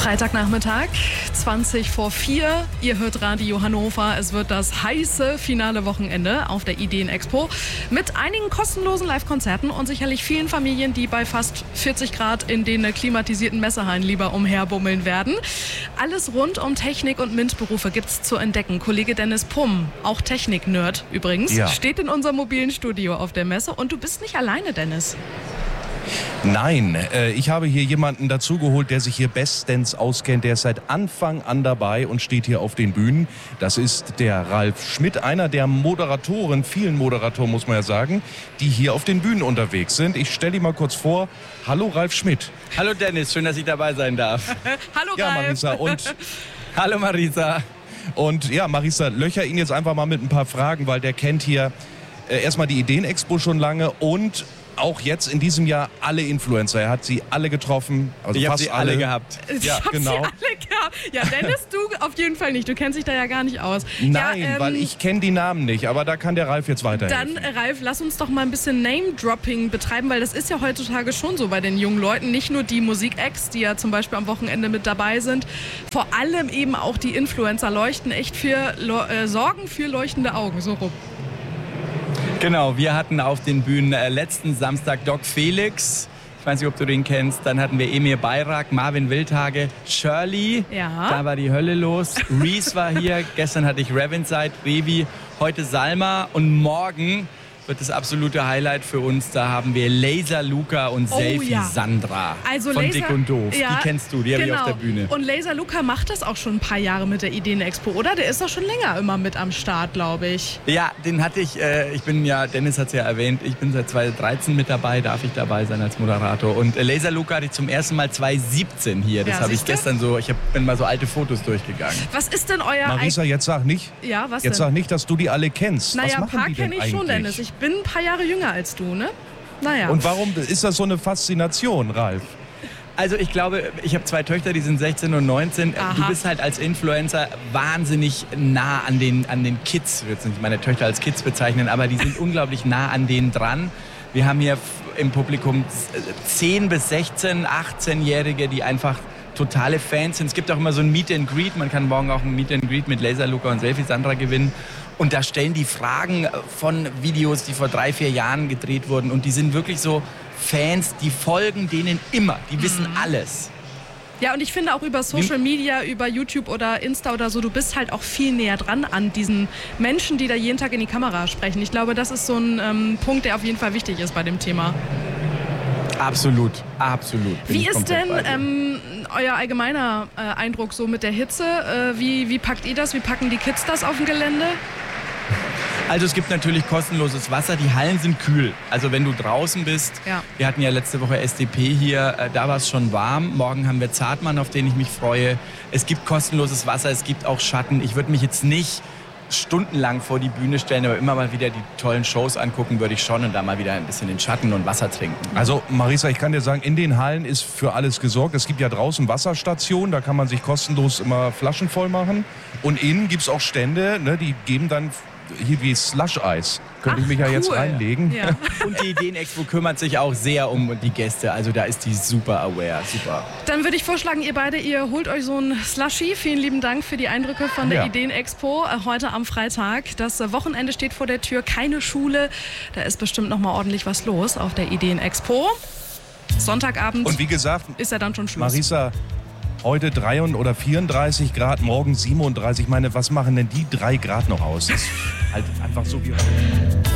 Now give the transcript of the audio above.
Freitagnachmittag, 20 vor 4. Ihr hört Radio Hannover. Es wird das heiße finale Wochenende auf der Ideen-Expo mit einigen kostenlosen Live-Konzerten und sicherlich vielen Familien, die bei fast 40 Grad in den klimatisierten Messehallen lieber umherbummeln werden. Alles rund um Technik und MINT-Berufe gibt's zu entdecken. Kollege Dennis Pumm, auch Technik-Nerd übrigens, steht in unserem mobilen Studio auf der Messe. Und du bist nicht alleine, Dennis. Nein, ich habe hier jemanden dazugeholt, der sich hier bestens auskennt. Der ist seit Anfang an dabei und steht hier auf den Bühnen. Das ist der Ralf Schmidt, einer der Moderatoren, vielen Moderatoren muss man ja sagen, die hier auf den Bühnen unterwegs sind. Ich stelle ihn mal kurz vor. Hallo Ralf Schmidt. Hallo Dennis, schön, dass ich dabei sein darf. Hallo Ralf. Ja, Marisa. Und hallo Marisa. Und ja, Marisa, löcher ihn jetzt einfach mal mit ein paar Fragen, weil der kennt hier erstmal die Ideen-Expo schon lange und auch jetzt in diesem Jahr alle Influencer. Er hat sie alle getroffen. Also ich habe fast sie alle gehabt. Ja, genau. Sie alle gehabt. Ja, Dennis, du auf jeden Fall nicht. Du kennst dich da ja gar nicht aus. Nein, ja, weil ich kenne die Namen nicht. Aber da kann der Ralf jetzt weiterhelfen. Dann, Ralf, lass uns doch mal ein bisschen Name-Dropping betreiben, weil das ist ja heutzutage schon so bei den jungen Leuten. Nicht nur die Musik-Acts, die ja zum Beispiel am Wochenende mit dabei sind. Vor allem eben auch die Influencer leuchten echt sorgen für leuchtende Augen. So rum. Genau, wir hatten auf den Bühnen letzten Samstag Doc Felix. Ich weiß nicht, ob du den kennst. Dann hatten wir Emir Bayrak, Marvin Wildhage, Shirley. Ja. Da war die Hölle los. Reese war hier. Gestern hatte ich Revinside, Revi. Heute Salma. Und morgen wird das absolute Highlight für uns. Da haben wir Laser Luca und Selfie Sandra also von Laser, Dick und Doof. Ja, die kennst du, die habe ich auf der Bühne. Und Laser Luca macht das auch schon ein paar Jahre mit der Ideen-Expo, oder? Der ist doch schon länger immer mit am Start, glaube ich. Ja, den hatte ich. Dennis hat es ja erwähnt, ich bin seit 2013 mit dabei, darf ich dabei sein als Moderator. Und Laser Luca hatte ich zum ersten Mal 2017 hier. Das habe ich gestern so, bin mal so alte Fotos durchgegangen. Was ist denn euer... Marisa, jetzt sag nicht, sag nicht, dass du die alle kennst. Naja, ein paar kenne ich schon, Dennis. Ich bin ein paar Jahre jünger als du, ne? Naja. Und warum ist das so eine Faszination, Ralf? Also ich glaube, ich habe 2 Töchter, die sind 16 und 19. Aha. Du bist halt als Influencer wahnsinnig nah an den Kids. Ich würde nicht meine Töchter als Kids bezeichnen, aber die sind unglaublich nah an denen dran. Wir haben hier im Publikum 10 bis 16, 18-Jährige, die einfach totale Fans sind. Es gibt auch immer so ein Meet and Greet. Man kann morgen auch ein Meet and Greet mit Laser Luca und Selfie Sandra gewinnen. Und da stellen die Fragen von Videos, die vor 3, 4 Jahren gedreht wurden. Und die sind wirklich so Fans, die folgen denen immer. Die wissen alles. Ja, und ich finde auch über Social Media, über YouTube oder Insta oder so, du bist halt auch viel näher dran an diesen Menschen, die da jeden Tag in die Kamera sprechen. Ich glaube, das ist so ein Punkt, der auf jeden Fall wichtig ist bei dem Thema. Absolut, absolut. Wie ist denn euer allgemeiner Eindruck so mit der Hitze? Wie packt ihr das? Wie packen die Kids das auf dem Gelände? Also es gibt natürlich kostenloses Wasser. Die Hallen sind kühl. Also wenn du draußen bist, wir hatten ja letzte Woche SDP hier, da war es schon warm. Morgen haben wir Zartmann, auf den ich mich freue. Es gibt kostenloses Wasser, es gibt auch Schatten. Ich würde mich jetzt nicht stundenlang vor die Bühne stellen, aber immer mal wieder die tollen Shows angucken würde ich schon und da mal wieder ein bisschen den Schatten und Wasser trinken. Also Marisa, ich kann dir sagen, in den Hallen ist für alles gesorgt. Es gibt ja draußen Wasserstationen, da kann man sich kostenlos immer Flaschen voll machen. Und innen gibt es auch Stände, ne, die geben dann hier wie Slush-Eis. Könnte ich mich ja jetzt reinlegen. Ja. Und die Ideen-Expo kümmert sich auch sehr um die Gäste. Also da ist die super aware. Super. Dann würde ich vorschlagen, ihr holt euch so ein Slushie. Vielen lieben Dank für die Eindrücke von der Ideen-Expo heute am Freitag. Das Wochenende steht vor der Tür. Keine Schule. Da ist bestimmt noch mal ordentlich was los auf der Ideen-Expo. Sonntagabend. Und wie gesagt, ist ja dann schon Schluss. Marisa, heute 33 oder 34 Grad, morgen 37. Ich meine, was machen denn die 3 Grad noch aus? Das ist halt einfach so wie...